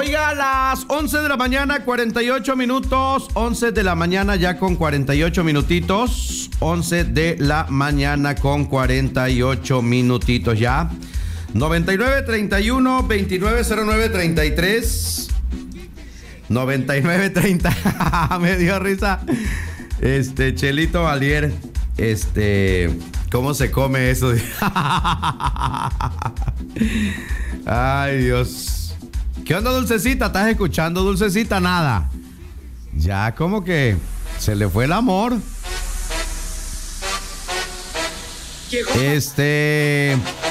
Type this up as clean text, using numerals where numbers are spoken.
Oiga, a las 11 de la mañana, 48 minutos. 11 de la mañana ya con 48 minutitos. 11 de la mañana con 48 minutitos ya. 9931-2909-33. 9930. Me dio risa. Chelito Valier. ¿Cómo se come eso? Ay, Dios. ¿Qué onda, Dulcecita? ¿Estás escuchando, Dulcecita? Nada. Ya como que se le fue el amor.